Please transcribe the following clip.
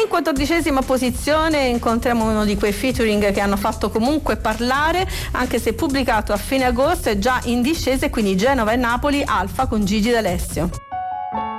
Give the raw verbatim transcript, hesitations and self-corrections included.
quattordicesima posizione incontriamo uno di quei featuring che hanno fatto comunque parlare, anche se pubblicato a fine agosto, è già in discesa, e quindi Genova e Napoli, Alfa con Gigi D'Alessio.